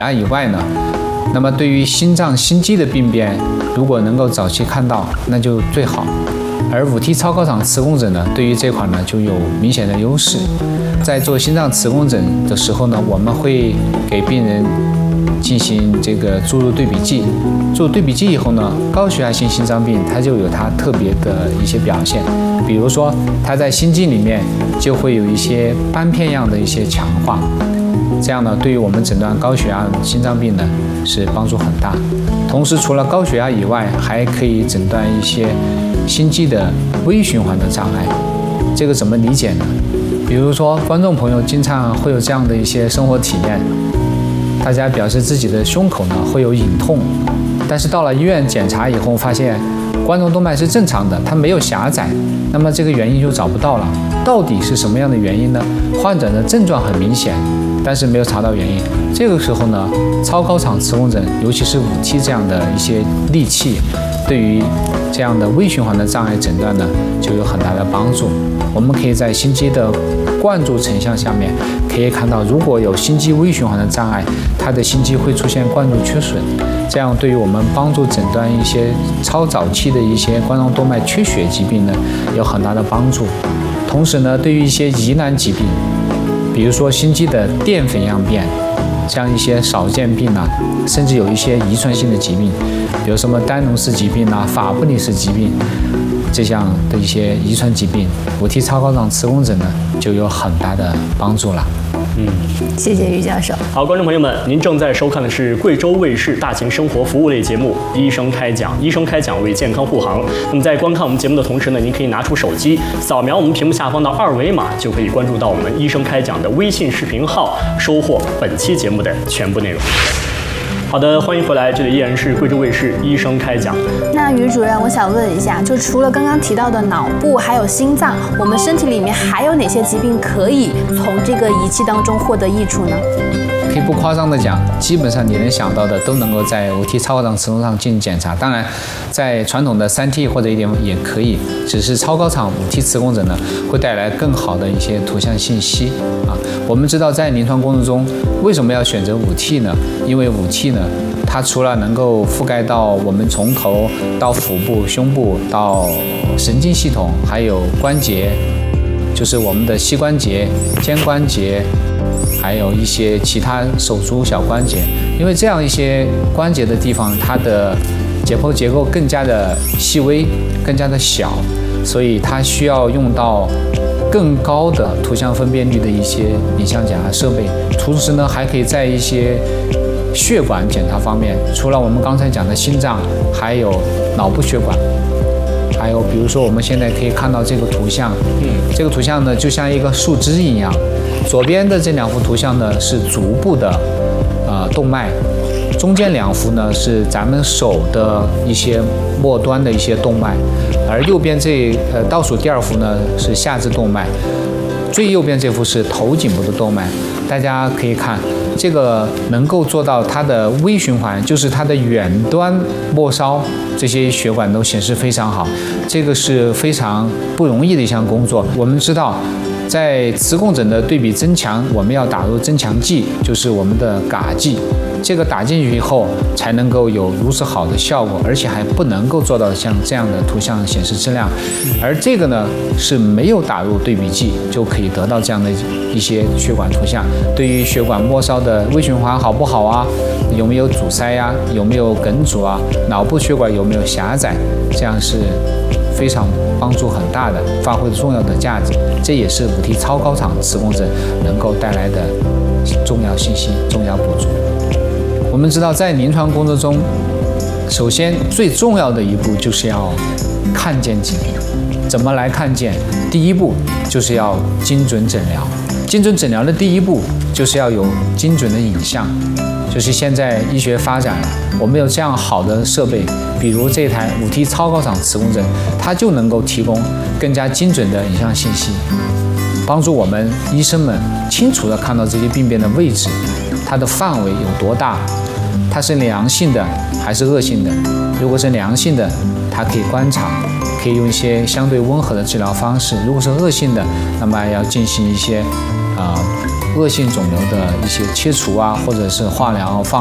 压以外呢，那么对于心脏心肌的病变，如果能够早期看到，那就最好。而5T 超高场磁共振呢，对于这块呢就有明显的优势。在做心脏磁共振的时候呢，我们会给病人进行这个注入对比剂。注入对比剂以后呢，高血压性心脏病它就有它特别的一些表现，比如说它在心肌里面就会有一些斑片样的一些强化。这样呢，对于我们诊断高血压心脏病呢是帮助很大。同时，除了高血压以外，还可以诊断一些心肌的微循环的障碍。这个怎么理解呢？比如说，观众朋友经常会有这样的一些生活体验，大家表示自己的胸口呢会有隐痛，但是到了医院检查以后，发现冠状动脉是正常的，它没有狭窄，那么这个原因就找不到了。到底是什么样的原因呢？患者的症状很明显，但是没有查到原因。这个时候呢，超高场磁共振，尤其是5T 这样的一些利器，对于这样的微循环的障碍诊断呢，就有很大的帮助。我们可以在心肌的灌注成像下面可以看到，如果有心肌微循环的障碍，它的心肌会出现灌注缺损，这样对于我们帮助诊断一些超早期的一些冠状动脉缺血疾病呢，有很大的帮助。同时呢，对于一些疑难疾病，比如说心肌的淀粉样变，像一些少见病啊，甚至有一些遗传性的疾病，比如什么丹农氏疾病啊、法布里氏疾病，这样的一些遗传疾病，5T 超高场磁共振呢就有很大的帮助了。 谢谢于教授。 好，观众朋友们，您正在收看的是贵州卫视大型生活服务类节目《医生开讲》，医生开讲为健康护航。那么在观看我们节目的同时呢，您可以拿出手机扫描我们屏幕下方的2维码，就可以关注到我们医生开讲的微信视频号，收获本期节目的全部内容。好的，欢迎回来，这里依然是贵州卫视医生开讲。 那于主任，我想问一下，就除了刚刚提到的脑部还有心脏，我们身体里面还有哪些疾病可以从这个仪器当中获得益处呢？ 可以不夸张的讲，基本上你能想到的都能够在5T 超高场磁共振上进行检查。当然，在传统的3T 或者1.5也可以，只是超高场5T 磁共振呢，会带来更好的一些图像信息啊。我们知道，在临床工作中，为什么要选择5T 呢？因为5T呢，它除了能够覆盖到我们从头到腹部、胸部到神经系统，还有关节，就是我们的膝关节、肩关节。还有一些其他手足小关节，因为这样一些关节的地方，它的解剖结构更加的细微，更加的小，所以它需要用到更高的图像分辨率的一些影像检查设备。同时呢，还可以在一些血管检查方面，除了我们刚才讲的心脏，还有脑部血管。还有，比如说我们现在可以看到这个图像，这个图像呢就像一个树枝一样，左边的这2幅图像呢是足部的动脉，中间2幅呢是咱们手的一些末端的一些动脉，而右边倒数第2幅呢是下肢动脉，最右边这幅是头颈部的动脉。大家可以看，这个能够做到它的微循环，就是它的远端末梢这些血管都显示非常好，这个是非常不容易的一项工作。我们知道，在磁共振的对比增强，我们要打入增强剂，就是我们的钯剂。这个打进去以后，才能够有如此好的效果，而且还不能够做到像这样的图像显示质量。而这个呢，是没有打入对比剂就可以得到这样的一些血管图像。对于血管末梢的微循环好不好啊？有没有阻塞呀？有没有梗阻啊？脑部血管有没有狭窄？这样是非常帮助很大的，发挥重要的价值。这也是5T 超高场磁共振能够带来的重要信息、重要补助。我们知道，在临床工作中，首先最重要的一步就是要看见疾病。怎么来看见？第一步就是要精准诊疗。精准诊疗的第一步就是要有精准的影像。就是现在医学发展了，我们有这样好的设备，比如这台5T 超高场磁共振，它就能够提供更加精准的影像信息，帮助我们医生们清楚地看到这些病变的位置，它的范围有多大，它是良性的还是恶性的。如果是良性的，它可以观察，可以用一些相对温和的治疗方式；如果是恶性的，那么要进行一些恶性肿瘤的一些切除啊，或者是化疗、放